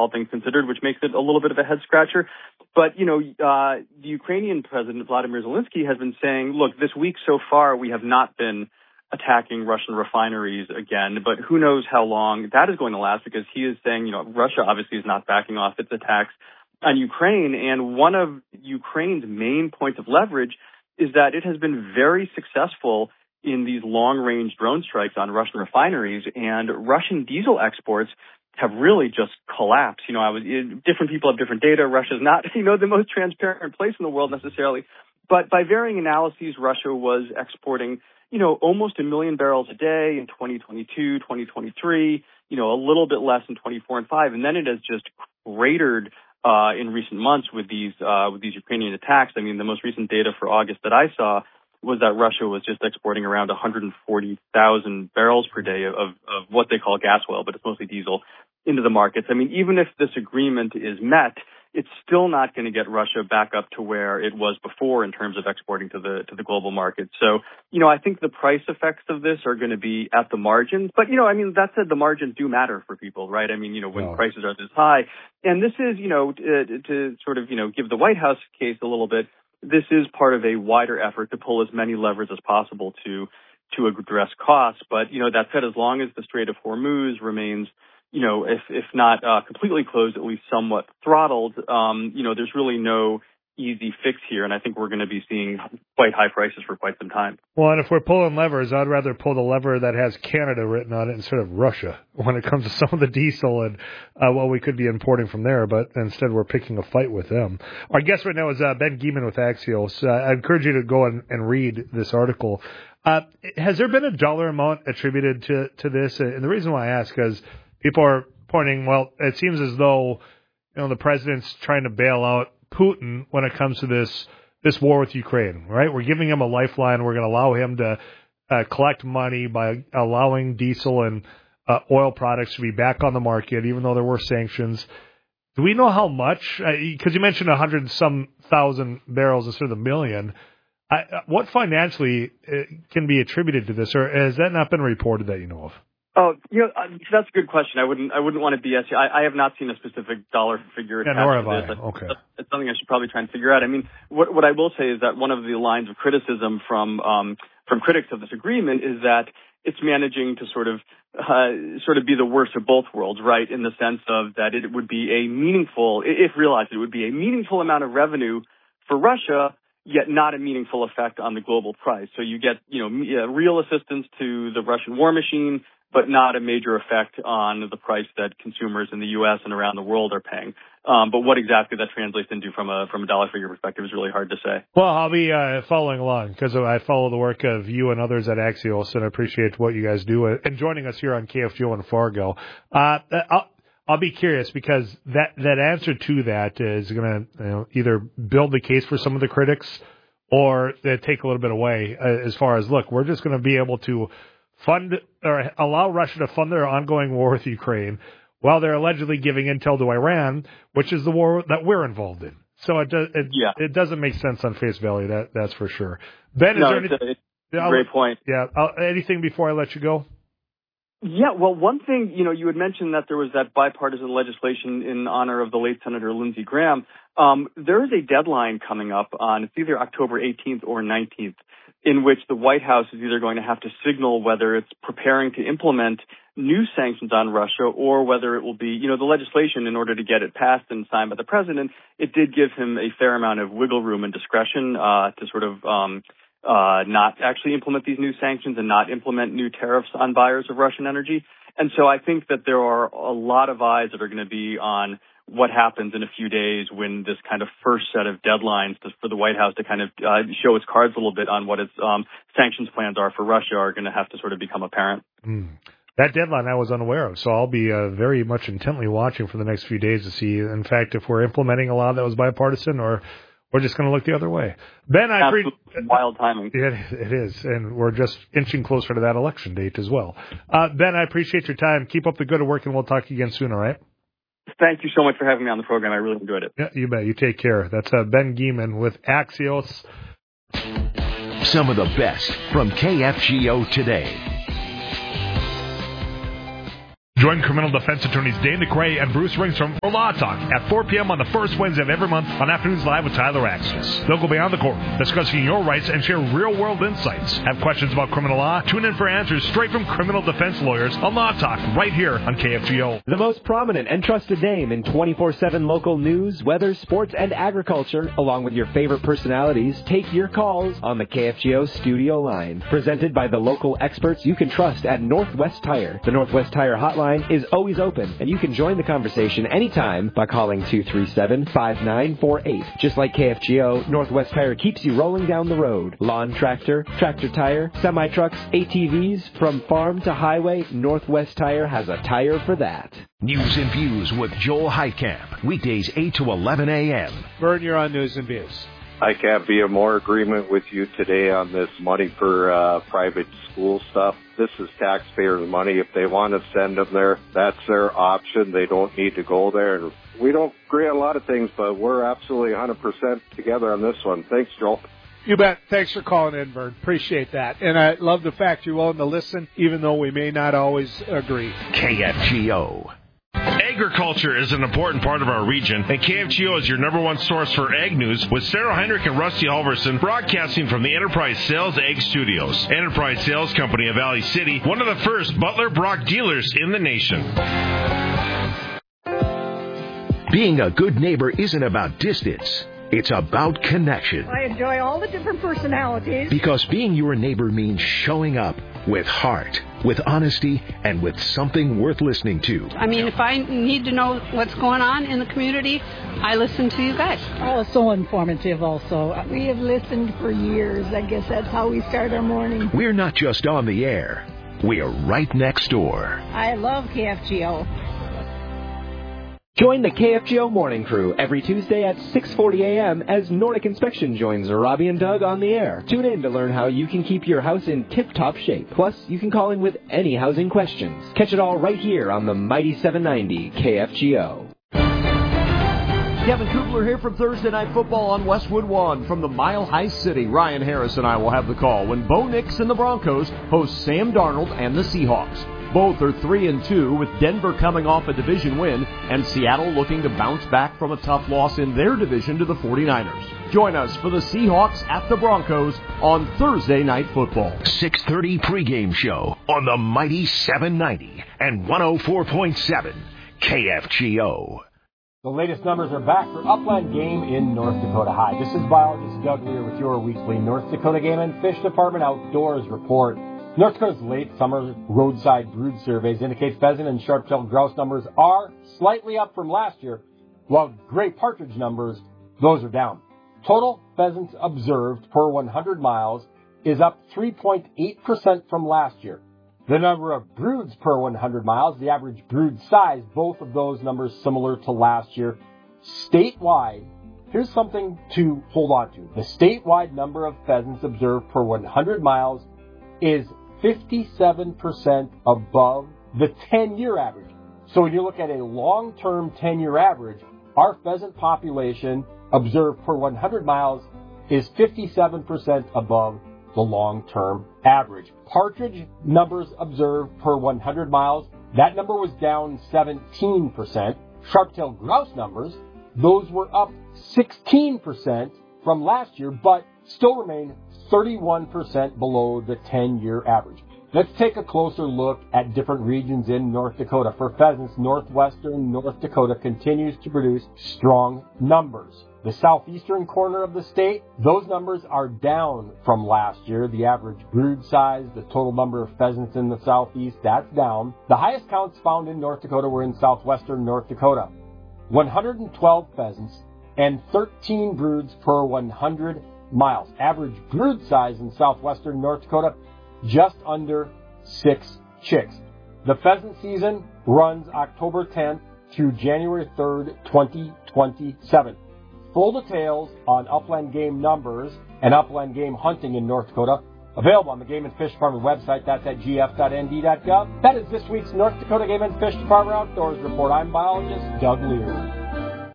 all things considered, which makes it a little bit of a head-scratcher. But, the Ukrainian president, Vladimir Zelensky, has been saying, look, this week so far we have not been attacking Russian refineries again, but who knows how long that is going to last, because he is saying, Russia obviously is not backing off its attacks on Ukraine. And one of Ukraine's main points of leverage is that it has been very successful in these long-range drone strikes on Russian refineries, and Russian diesel exports have really just collapsed. Different people have different data. Russia's not, the most transparent place in the world necessarily, but by varying analyses, Russia was exporting almost 1 million barrels a day in 2022, 2023, a little bit less in 24 and 5. And then it has just cratered in recent months with these Ukrainian attacks. I mean, the most recent data for August that I saw was that Russia was just exporting around 140,000 barrels per day of what they call gas oil, but it's mostly diesel, into the markets. I mean, even if this agreement is met, it's still not going to get Russia back up to where it was before in terms of exporting to the global market. So, I think the price effects of this are going to be at the margins. But, that said, the margins do matter for people, right? I mean, when prices are this high. And this is, to sort of, give the White House case a little bit, this is part of a wider effort to pull as many levers as possible to address costs. But, that said, as long as the Strait of Hormuz remains if not completely closed, at least somewhat throttled, there's really no easy fix here. And I think we're going to be seeing quite high prices for quite some time. Well, and if we're pulling levers, I'd rather pull the lever that has Canada written on it instead of Russia when it comes to some of the diesel and what we could be importing from there. But instead, we're picking a fight with them. Our guest right now is Ben Geman with Axios. I encourage you to go and read this article. Has there been a dollar amount attributed to this? And the reason why I ask is, people are pointing, well, it seems as though, the president's trying to bail out Putin when it comes to this war with Ukraine, right? We're giving him a lifeline. We're going to allow him to collect money by allowing diesel and oil products to be back on the market, even though there were sanctions. Do we know how much? Because you mentioned 100-some thousand barrels instead of the million. What financially can be attributed to this, or has that not been reported that you know of? Oh, that's a good question. I wouldn't want to BS you. I have not seen a specific dollar figure attached nor have to this. I. Okay. It's something I should probably try and figure out. I mean, what I will say is that one of the lines of criticism from critics of this agreement is that it's managing to sort of be the worst of both worlds, right? In the sense of that it would be a meaningful, if realized, it would be a meaningful amount of revenue for Russia, yet not a meaningful effect on the global price. So you get, real assistance to the Russian war machine, but not a major effect on the price that consumers in the U.S. and around the world are paying. But what exactly that translates into from a dollar figure perspective is really hard to say. Well, I'll be following along because I follow the work of you and others at Axios, and I appreciate what you guys do and joining us here on KFGO in Fargo. I'll be curious because that answer to that is going to either build the case for some of the critics or take a little bit away as far as, look, we're just going to be able to fund or allow Russia to fund their ongoing war with Ukraine while they're allegedly giving intel to Iran, which is the war that we're involved in. So it doesn't make sense on face value, that's for sure. Ben, it's a great point. Yeah. Anything before I let you go? Yeah, well, one thing, you had mentioned that there was that bipartisan legislation in honor of the late Senator Lindsey Graham. There is a deadline coming up on, it's either October 18th or 19th, in which the White House is either going to have to signal whether it's preparing to implement new sanctions on Russia or whether it will be, the legislation, in order to get it passed and signed by the president, it did give him a fair amount of wiggle room and discretion to sort of not actually implement these new sanctions and not implement new tariffs on buyers of Russian energy. And so I think that there are a lot of eyes that are going to be on what happens in a few days when this kind of first set of deadlines for the White House to kind of show its cards a little bit on what its sanctions plans are for Russia are going to have to sort of become apparent. That deadline I was unaware of, so I'll be very much intently watching for the next few days to see, in fact, if we're implementing a law that was bipartisan or we're just going to look the other way. Ben, I appreciate wild timing. It is, and we're just inching closer to that election date as well. Ben, I appreciate your time. Keep up the good work, and we'll talk again soon, all right? Thank you so much for having me on the program. I really enjoyed it. Yeah, you bet. You take care. That's Ben Geman with Axios. Some of the best from KFGO today. Join criminal defense attorneys Dane DeCray and Bruce Ringstrom for Law Talk at 4 p.m. on the first Wednesday of every month on Afternoons Live with Tyler Axis. They'll go beyond the court, discussing your rights and share real-world insights. Have questions about criminal law? Tune in for answers straight from criminal defense lawyers on Law Talk right here on KFGO. The most prominent and trusted name in 24/7 local news, weather, sports, and agriculture, along with your favorite personalities, take your calls on the KFGO studio line. Presented by the local experts you can trust at Northwest Tire. The Northwest Tire hotline is always open, and you can join the conversation anytime by calling 237-5948. Just like KFGO, Northwest Tire keeps you rolling down the road. Lawn tractor, tractor tire, semi-trucks, ATVs, from farm to highway, Northwest Tire has a tire for that. News and Views with Joel Heitkamp. Weekdays 8 to 11 a.m. Vern, you're on News and Views. I can't be in more agreement with you today on this money for private school stuff. This is taxpayers' money. If they want to send them there, that's their option. They don't need to go there. And we don't agree on a lot of things, but we're absolutely 100% together on this one. Thanks, Joel. You bet. Thanks for calling in, Vern. Appreciate that. And I love the fact you're willing to listen, even though we may not always agree. KFGO. Agriculture is an important part of our region, and KFGO is your number one source for ag news with Sarah Heinrich and Rusty Halverson broadcasting from the Enterprise Sales Ag Studios. Enterprise Sales Company of Valley City, one of the first Butler Brock dealers in the nation. Being a good neighbor isn't about distance. It's about connection. I enjoy all the different personalities. Because being your neighbor means showing up with heart, with honesty, and with something worth listening to. I mean, if I need to know what's going on in the community, I listen to you guys. Oh, so informative also. We have listened for years. I guess that's how we start our morning. We're not just on the air. We are right next door. I love KFGO. Join the KFGO Morning Crew every Tuesday at 6:40 a.m. as Nordic Inspection joins Robbie and Doug on the air. Tune in to learn how you can keep your house in tip-top shape. Plus, you can call in with any housing questions. Catch it all right here on the Mighty 790 KFGO. Kevin Kugler here from Thursday Night Football on Westwood One from the Mile High City. Ryan Harris and I will have the call when Bo Nix and the Broncos host Sam Darnold and the Seahawks. Both are 3-2 with Denver coming off a division win and Seattle looking to bounce back from a tough loss in their division to the 49ers. Join us for the Seahawks at the Broncos on Thursday Night Football. 6:30 pregame show on the Mighty 790 and 104.7 KFGO. The latest numbers are back for Upland Game in North Dakota High. This is biologist Doug Lear with your weekly North Dakota Game and Fish Department Outdoors report. North Dakota's late summer roadside brood surveys indicate pheasant and sharp-tailed grouse numbers are slightly up from last year, while gray partridge numbers, those are down. Total pheasants observed per 100 miles is up 3.8% from last year. The number of broods per 100 miles, the average brood size, both of those numbers similar to last year. Statewide, here's something to hold on to. The statewide number of pheasants observed per 100 miles is 57% above the 10-year average. So when you look at a long-term 10-year average, our pheasant population observed per 100 miles is 57% above the long-term average. Partridge numbers observed per 100 miles, that number was down 17%. Sharp-tailed grouse numbers, those were up 16% from last year, but still remain 31% below the 10-year average. Let's take a closer look at different regions in North Dakota. For pheasants, northwestern North Dakota continues to produce strong numbers. The southeastern corner of the state, those numbers are down from last year. The average brood size, the total number of pheasants in the southeast, that's down. The highest counts found in North Dakota were in southwestern North Dakota. 112 pheasants and 13 broods per 100 miles. Average brood size in southwestern North Dakota, just under 6 chicks. The pheasant season runs October 10th through January 3rd, 2027. Full details on Upland Game numbers and Upland Game hunting in North Dakota available on the Game and Fish Department website. That's at gf.nd.gov. That is this week's North Dakota Game and Fish Department Outdoors Report. I'm biologist Doug Lear.